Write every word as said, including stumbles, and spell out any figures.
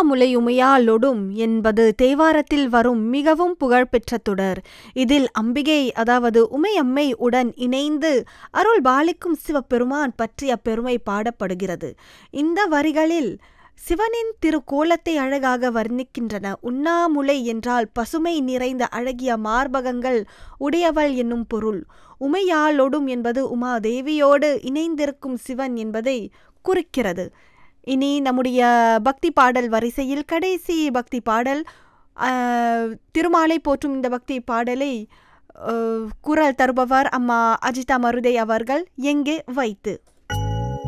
உண்ணாமுலை உமையாளொடும் என்பது தேவாரத்தில் வரும் மிகவும் புகழ்பெற்ற தொடர். இதில் அம்பிகை அதாவது உமையம்மை உடன் இணைந்து அருள் பாலிக்கும் சிவபெருமான் பற்றிய பெருமை பாடப்படுகிறது. இந்த வரிகளில் சிவனின் திருக்கோலத்தை அழகாக வர்ணிக்கின்றன. உண்ணாமுலை என்றால் பசுமை நிறைந்த அழகிய மார்பகங்கள் உடையவள் என்னும் பொருள். உமையாளொடும் என்பது உமாதேவியோடு இணைந்திருக்கும் சிவன் என்பதை குறிக்கிறது. இனி நம்முடைய பக்தி பாடல் வரிசையில் கடைசி பக்தி பாடல், திருமாலை போற்றும் இந்த பக்தி பாடலை குரல் தருபவர் அம்மா அஜிதா மருதை அவர்கள். எங்கே வைத்து